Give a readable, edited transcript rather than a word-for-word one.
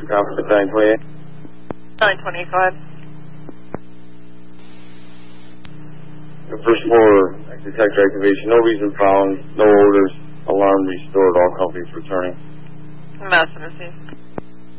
Copy, 928. 925. The first floor detector activation, no reason found, no orders, alarm restored, all companies returning. Massive received.